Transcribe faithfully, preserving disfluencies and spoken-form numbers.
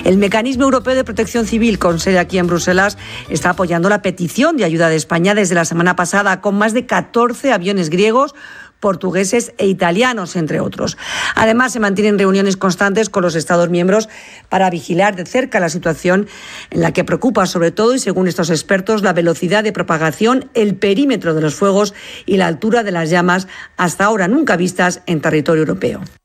El Mecanismo Europeo de Protección Civil, con sede aquí en Bruselas, está apoyando la petición de ayuda de España desde la semana pasada, con más de catorce aviones griegos, portugueses e italianos, entre otros. Además, se mantienen reuniones constantes con los Estados miembros para vigilar de cerca la situación, en la que preocupa sobre todo, y según estos expertos, la velocidad de propagación, el perímetro de los fuegos y la altura de las llamas, hasta ahora nunca vistas en territorio europeo.